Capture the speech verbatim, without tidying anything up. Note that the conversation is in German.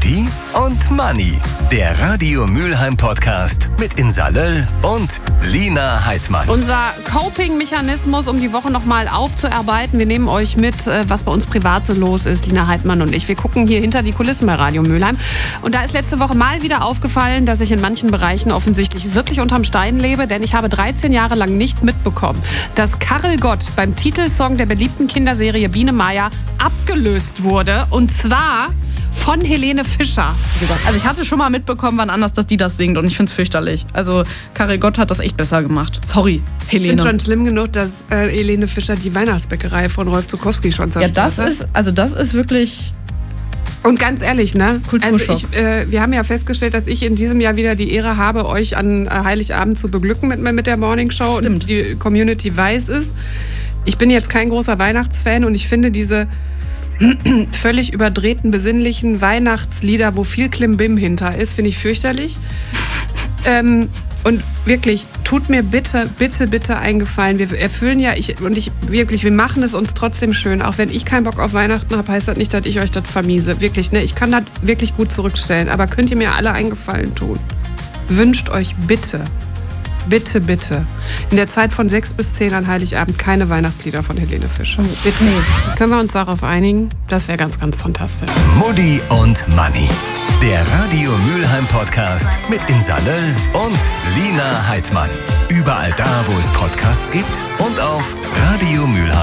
Mutti und Manni. Der Radio Mülheim Podcast mit Insa Löll und Lina Heidmann. Unser Coping-Mechanismus, um die Woche nochmal aufzuarbeiten. Wir nehmen euch mit, was bei uns privat so los ist, Lina Heidmann und ich. Wir gucken hier hinter die Kulissen bei Radio Mülheim. Und da ist letzte Woche mal wieder aufgefallen, dass ich in manchen Bereichen offensichtlich wirklich unterm Stein lebe. Denn ich habe dreizehn Jahre lang nicht mitbekommen, dass Karel Gott beim Titelsong der beliebten Kinderserie Biene Maya abgelöst wurde. Und zwar von Helene Fischer. Also ich hatte schon mal mitbekommen, wann anders, dass die das singt und ich finde es fürchterlich. Also Karel Gott hat das echt besser gemacht. Sorry, Helene. Ich finde schon schlimm genug, dass äh, Helene Fischer die Weihnachtsbäckerei von Rolf Zukowski schon zerstört hat. Ja, das ist, also das ist wirklich... Und ganz ehrlich, ne? Kulturschock. Also ich, äh, wir haben ja festgestellt, dass ich in diesem Jahr wieder die Ehre habe, euch an äh, Heiligabend zu beglücken mit, mit der Morning Show. Stimmt. Und die Community weiß es. Ich bin jetzt kein großer Weihnachtsfan und ich finde diese völlig überdrehten, besinnlichen Weihnachtslieder, wo viel Klimbim hinter ist, finde ich fürchterlich. ähm, und wirklich, tut mir bitte, bitte, bitte einen Gefallen. Wir erfüllen ja, ich, und ich wirklich, wir machen es uns trotzdem schön. Auch wenn ich keinen Bock auf Weihnachten habe, heißt das nicht, dass ich euch das vermiese. Wirklich, ne? Ich kann das wirklich gut zurückstellen. Aber könnt ihr mir alle einen Gefallen tun? Wünscht euch bitte, bitte, bitte, in der Zeit von sechs bis zehn an Heiligabend keine Weihnachtslieder von Helene Fischer. Bitte. Können wir uns darauf einigen? Das wäre ganz, ganz fantastisch. Mutti und Manni. Der Radio Mülheim Podcast mit Insa Löll und Lina Heidmann. Überall da, wo es Podcasts gibt und auf Radio Mülheim.